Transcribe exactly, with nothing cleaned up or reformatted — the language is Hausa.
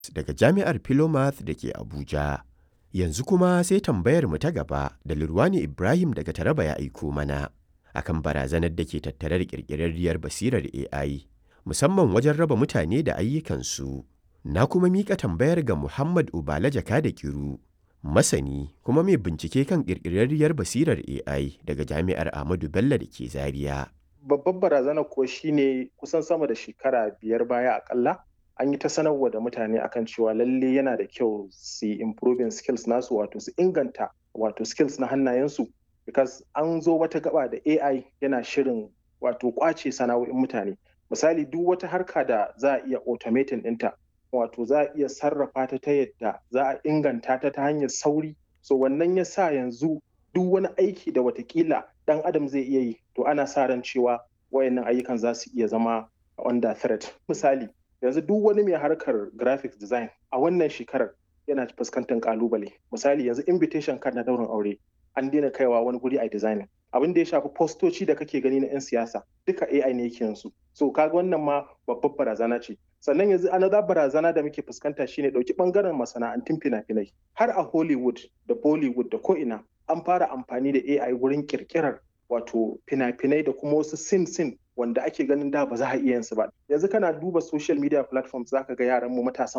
daga Jami'ar Philomath da ke Abuja. Yanzu kuma sai tambayar mu ta gaba da Lurwani Ibrahim daga Taraba ya aiko mana akan barazanar da ke tattare da ƙirƙirarriyar basirar A I, musamman wajen raba mutane da ayyukansu. Na kuma miƙa tambayar ga Muhammad Ubala Jaka da Kiru, masani kuma mai bincike kan ƙirƙirarriyar basirar A I daga Jami'ar Ahmadu Bello da ke Zaria. Babbar barazana kuwa shine kusan sama da shekara biyar baya akalla an yi ta sanarwa da mutane akan cewa lalle yana da kyau su yi improving skills nasu, wato su inganta wato skills na hannayensu, because an zo wata gaba da A I yana shirin wato kwace sana'o'in mutane. Misali, duk wata harka da za a iya automating ɗinta, wato za a iya sarrafa ta ta yadda za a inganta ta ta hanyar sauri. So wannan ya sa yanzu duk wani aiki da watakila ɗan adam zai iya yi, to ana sa ran cewa wayannan ayyukan za su iya zama under threat. Misali, yanzu duk wani mai harkar graphics design a wannan shekarar yana fuskantar kalubale. Misali, yanzu invitation card na daurin aure an daina kaiwa wani guri a designing. Abin da ya shafi postoci da kake gani na 'yan siyasa duka A I ne yake yanzu. So kaga wannan ma babbar barazana ce. Sannan yanzu another barazana da muke fuskanta shine dauki bangaren masana'antun fina-finai. Har a Hollywood da Bollywood da ko'ina an fara amfani da A I wurin kirkirar wato fina-finai da kuma wasu sin-sin wanda ake ganin da ba za a iya yin su ba. Yanzu kana duba social media platforms zaka ga yaran mu matasan